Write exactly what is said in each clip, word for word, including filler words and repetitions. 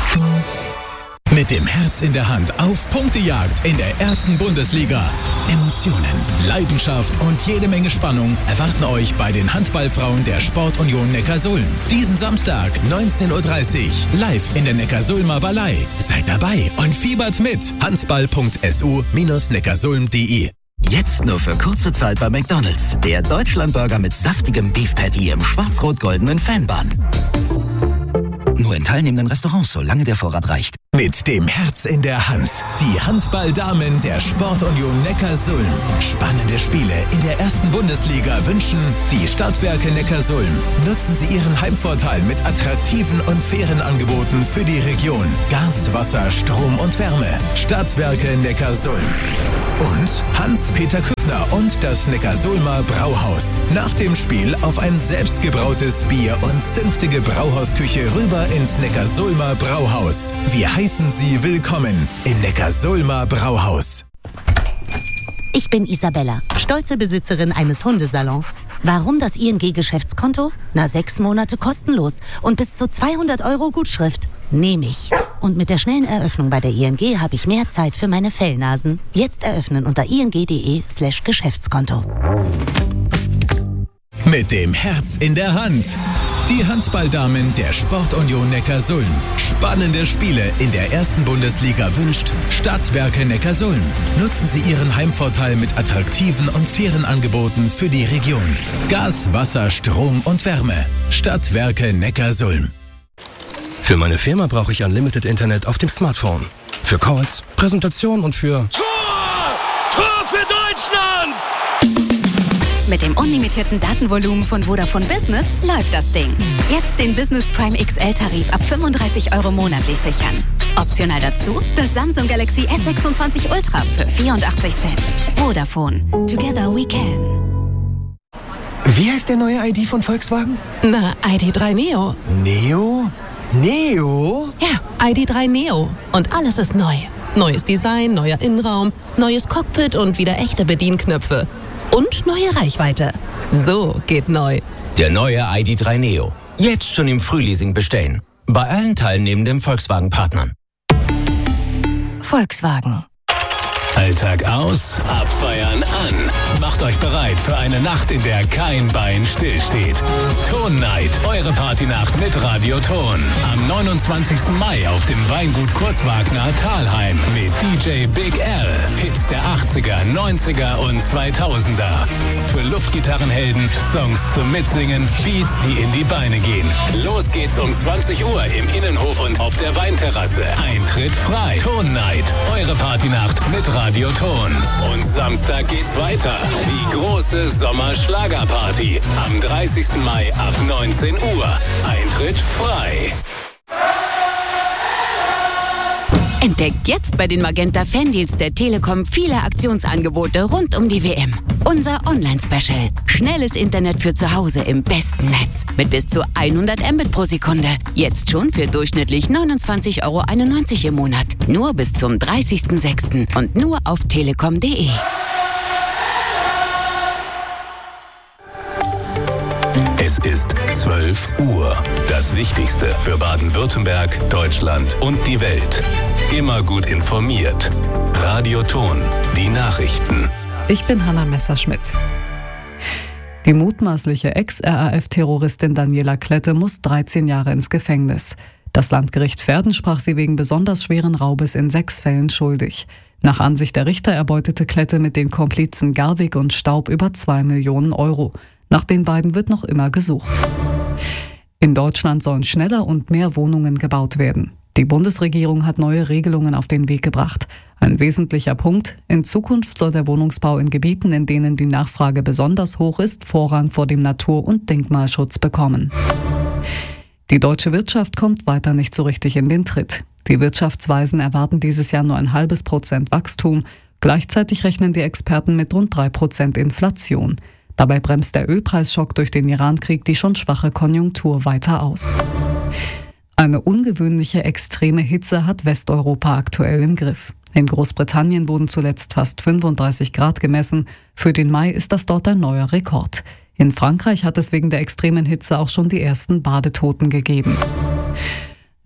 Mit dem Herz in der Hand auf Punktejagd in der ersten Bundesliga. Emotionen, Leidenschaft und jede Menge Spannung erwarten euch bei den Handballfrauen der Sportunion Neckarsulm. Diesen Samstag, neunzehn Uhr dreißig, live in der Neckarsulmer Ballei. Seid dabei und fiebert mit. handball punkt s u bindestrich neckarsulm punkt d e. Jetzt nur für kurze Zeit bei McDonald's. Der Deutschlandburger mit saftigem Beef Patty im schwarz-rot-goldenen Fanbun. Nur in teilnehmenden Restaurants, solange der Vorrat reicht. Mit dem Herz in der Hand. Die Handballdamen der Sportunion Neckarsulm. Spannende Spiele in der ersten Bundesliga wünschen die Stadtwerke Neckarsulm. Nutzen Sie Ihren Heimvorteil mit attraktiven und fairen Angeboten für die Region. Gas, Wasser, Strom und Wärme. Stadtwerke Neckarsulm. Und Hans-Peter Küffner und das Neckarsulmer Brauhaus. Nach dem Spiel auf ein selbstgebrautes Bier und zünftige Brauhausküche rüber ins Neckarsulmer Brauhaus. Wir heißen Sie willkommen im Neckarsulmer Brauhaus. Ich bin Isabella, stolze Besitzerin eines Hundesalons. Warum das I N G-Geschäftskonto? Na, sechs Monate kostenlos und bis zu zweihundert Euro Gutschrift. Nehme ich. Und mit der schnellen Eröffnung bei der I N G habe ich mehr Zeit für meine Fellnasen. Jetzt eröffnen unter ing.de slash Geschäftskonto. Mit dem Herz in der Hand. Die Handballdamen der Sportunion Neckarsulm. Spannende Spiele in der ersten Bundesliga wünscht Stadtwerke Neckarsulm. Nutzen Sie Ihren Heimvorteil mit attraktiven und fairen Angeboten für die Region. Gas, Wasser, Strom und Wärme. Stadtwerke Neckarsulm. Für meine Firma brauche ich Unlimited Internet auf dem Smartphone. Für Calls, Präsentation und für... Tor! Tor für Deutschland! Mit dem unlimitierten Datenvolumen von Vodafone Business läuft das Ding. Jetzt den Business Prime X L-Tarif ab fünfunddreißig Euro monatlich sichern. Optional dazu das Samsung Galaxy S sechsundzwanzig Ultra für vierundachtzig Cent. Vodafone. Together we can. Wie heißt der neue I D von Volkswagen? Na, I D drei Neo. Neo? Neo? Ja, I D drei Neo. Und alles ist neu. Neues Design, neuer Innenraum, neues Cockpit und wieder echte Bedienknöpfe. Und neue Reichweite. So geht neu. Der neue I D drei Neo. Jetzt schon im Frühleasing bestellen. Bei allen teilnehmenden Volkswagen-Partnern. Volkswagen. Alltag aus, abfeiern an. Macht euch bereit für eine Nacht, in der kein Bein stillsteht. Ton Night, eure Partynacht mit Radio Ton. Am neunundzwanzigsten Mai auf dem Weingut Kurzwagner Thalheim mit D J Big L. Hits der achtziger, neunziger und zweitausender. Für Luftgitarrenhelden, Songs zum Mitsingen, Beats, die in die Beine gehen. Los geht's um zwanzig Uhr im Innenhof und auf der Weinterrasse. Eintritt frei. Ton Night, eure Partynacht mit Radio Ton. Und Samstag geht's weiter. Die große Sommerschlagerparty. Am dreißigsten Mai ab neunzehn Uhr. Eintritt frei. Entdeckt jetzt bei den Magenta Fandeals der Telekom viele Aktionsangebote rund um die W M. Unser Online-Special. Schnelles Internet für zu Hause im besten Netz. Mit bis zu hundert Mbit pro Sekunde. Jetzt schon für durchschnittlich neunundzwanzig Euro einundneunzig im Monat. Nur bis zum dreißigsten sechsten und nur auf telekom punkt de. Es ist zwölf Uhr. Das Wichtigste für Baden-Württemberg, Deutschland und die Welt. Immer gut informiert. Radio Ton. Die Nachrichten. Ich bin Hanna Messerschmidt. Die mutmaßliche Ex-R A F-Terroristin Daniela Klette muss dreizehn Jahre ins Gefängnis. Das Landgericht Verden sprach sie wegen besonders schweren Raubes in sechs Fällen schuldig. Nach Ansicht der Richter erbeutete Klette mit den Komplizen Garwig und Staub über zwei Millionen Euro. Nach den beiden wird noch immer gesucht. In Deutschland sollen schneller und mehr Wohnungen gebaut werden. Die Bundesregierung hat neue Regelungen auf den Weg gebracht. Ein wesentlicher Punkt: In Zukunft soll der Wohnungsbau in Gebieten, in denen die Nachfrage besonders hoch ist, Vorrang vor dem Natur- und Denkmalschutz bekommen. Die deutsche Wirtschaft kommt weiter nicht so richtig in den Tritt. Die Wirtschaftsweisen erwarten dieses Jahr nur ein halbes Prozent Wachstum. Gleichzeitig rechnen die Experten mit rund drei Prozent Inflation. Dabei bremst der Ölpreisschock durch den Irankrieg die schon schwache Konjunktur weiter aus. Eine ungewöhnliche extreme Hitze hat Westeuropa aktuell im Griff. In Großbritannien wurden zuletzt fast fünfunddreißig Grad gemessen. Für den Mai ist das dort ein neuer Rekord. In Frankreich hat es wegen der extremen Hitze auch schon die ersten Badetoten gegeben.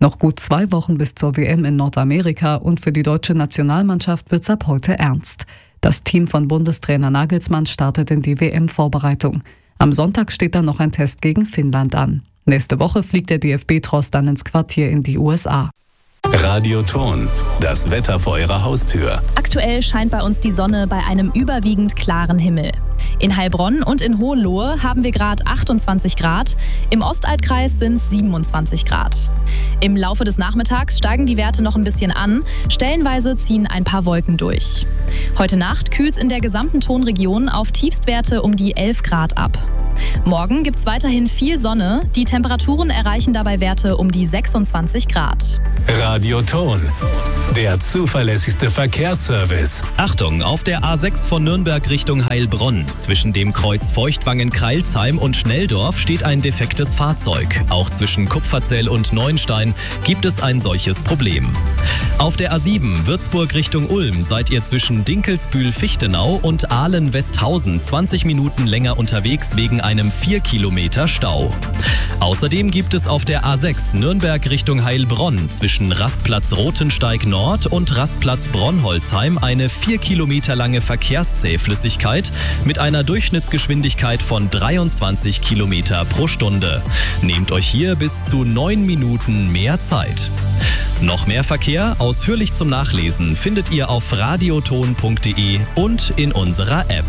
Noch gut zwei Wochen bis zur W M in Nordamerika und für die deutsche Nationalmannschaft wird's ab heute ernst. Das Team von Bundestrainer Nagelsmann startet in die W M-Vorbereitung. Am Sonntag steht dann noch ein Test gegen Finnland an. Nächste Woche fliegt der D F B-Tross dann ins Quartier in die U S A. Radio Ton, das Wetter vor Ihrer Haustür. Aktuell scheint bei uns die Sonne bei einem überwiegend klaren Himmel. In Heilbronn und in Hohenlohe haben wir gerade achtundzwanzig Grad, im Ostalbkreis sind es siebenundzwanzig Grad. Im Laufe des Nachmittags steigen die Werte noch ein bisschen an, stellenweise ziehen ein paar Wolken durch. Heute Nacht kühlt es in der gesamten Tonregion auf Tiefstwerte um die elf Grad ab. Morgen gibt es weiterhin viel Sonne, die Temperaturen erreichen dabei Werte um die sechsundzwanzig Grad. Radio Ton, der zuverlässigste Verkehrsservice. Achtung, auf der A sechs von Nürnberg Richtung Heilbronn. Zwischen dem Kreuz Feuchtwangen-Kreilsheim und Schnelldorf steht ein defektes Fahrzeug. Auch zwischen Kupferzell und Neuenstein gibt es ein solches Problem. Auf der A sieben Würzburg Richtung Ulm seid ihr zwischen Dinkelsbühl-Fichtenau und Ahlen-Westhausen zwanzig Minuten länger unterwegs wegen einem vier Kilometer Stau. Außerdem gibt es auf der A sechs Nürnberg Richtung Heilbronn zwischen Rastplatz Rothensteig Nord und Rastplatz Bronnholzheim eine vier Kilometer lange Verkehrszähflüssigkeit mit einer Durchschnittsgeschwindigkeit von dreiundzwanzig Kilometer pro Stunde. Nehmt euch hier bis zu neun Minuten mehr Zeit. Noch mehr Verkehr, ausführlich zum Nachlesen, findet ihr auf radioton punkt de und in unserer App.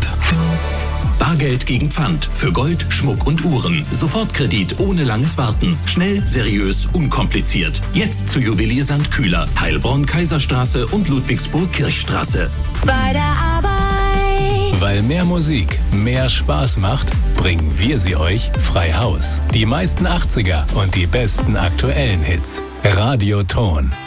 Bargeld gegen Pfand für Gold, Schmuck und Uhren. Sofortkredit ohne langes Warten. Schnell, seriös, unkompliziert. Jetzt zu Juwelier Sankt Kühler, Heilbronn, Kaiserstraße und Ludwigsburg Kirchstraße. Bei der Arbeit. Weil mehr Musik mehr Spaß macht, bringen wir sie euch frei Haus. Die meisten achtziger und die besten aktuellen Hits. Radio Ton.